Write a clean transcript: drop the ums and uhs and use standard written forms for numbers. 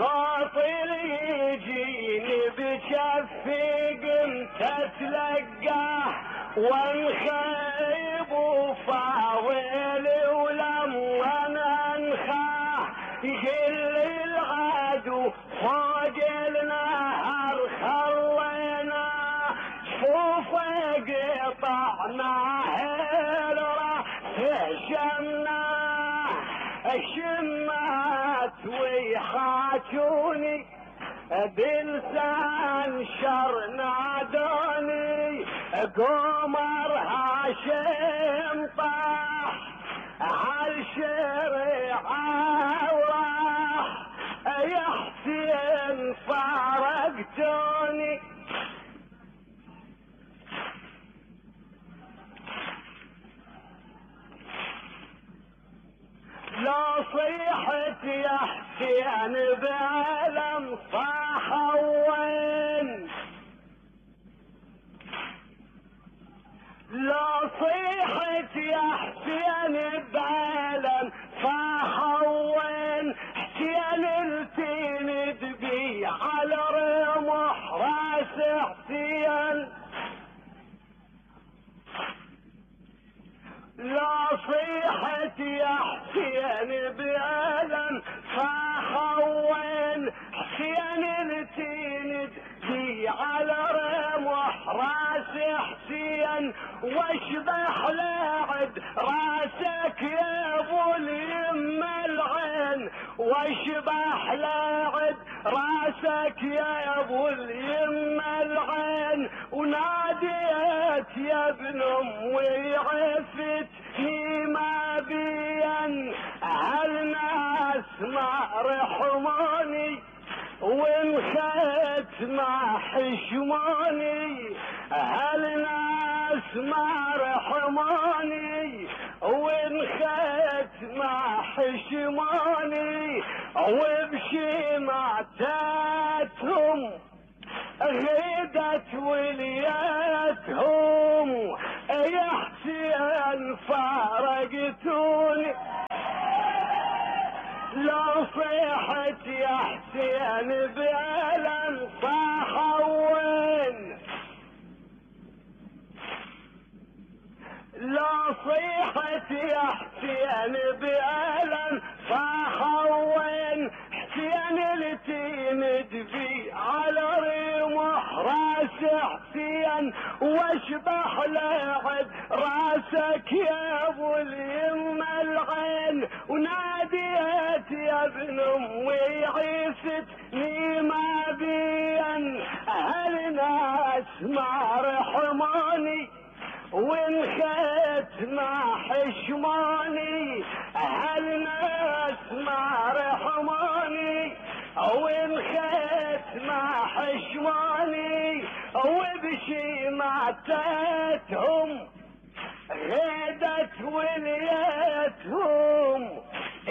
صوت يجيني بجفي قمت اتلقاه وانخيب وفاولي ولما انخاه يقل لي العدو فوق النهر خلينا شوفه قطعناه الراس شمناه الشمات ويحاجوني بلسان شر نادوني قمر هاشم طاح عالشريعة وراح يا حسين فارقتوني لو صيحت يا حسين بعلم صاح وين لو صيحت يا حسين بعلم صاح وين حسين التند بي على رمح راس حسين لا صيحت يا حسين بألم فخون حسين التند بي على رمح راس حسين واشبح لعد راسك يا ابو اليم العين واشبح لعد راسك يا ابو اليم العين وناديت يا ابن امي عفتني ما بين هالناس ما رحموني وانخيت ما حشموني هالناس ما رحموني وانخيت ما حشموني وبشماتاتهم غيدت ولياتهم يا حسين فارقتوني لو صيحت يا حسين بألم صاحون لو صيحت يا حسين بألم صاحون حسين التند بي على رمح راس حسين واشبح لعد راسك يا ابو اليم العين وناديت يا ابن امي عيفتني ما بين هالناس ما رحموني وانخيت ما حشموني هالناس ما رحموني وانخيت ما حشموني وبشماتاتهم غيدت ولياتهم